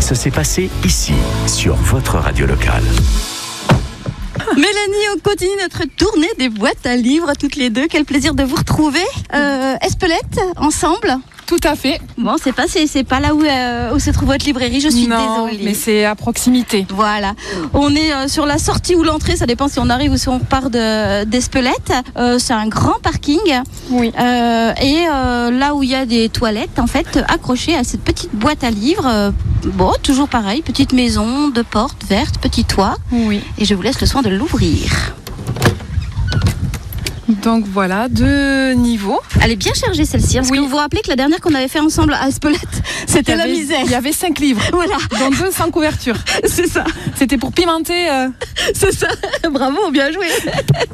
Ça s'est passé ici, sur votre radio locale. Mélanie, on continue notre tournée des boîtes à livres toutes les deux. Quel plaisir de vous retrouver. Espelette, ensemble. Tout à fait. Bon, c'est pas là où se trouve votre librairie, je suis désolée. Mais c'est à proximité. Voilà. On est sur la sortie ou l'entrée, ça dépend si on arrive ou si on part d'Espelette. C'est un grand parking. Oui. Et là où il y a des toilettes, en fait, accrochées à cette petite boîte à livres. Bon, toujours pareil, petite maison, 2 portes vertes, petit toit. Oui. Et je vous laisse le soin de l'ouvrir. Donc voilà, 2 niveaux. Elle est bien chargée celle-ci, parce que vous vous rappelez que la dernière qu'on avait fait ensemble à Espelette, c'était la misère. Il y avait 5 livres, Voilà. dont 2 sans couverture. C'est ça. C'était pour pimenter. C'est ça. Bravo, bien joué.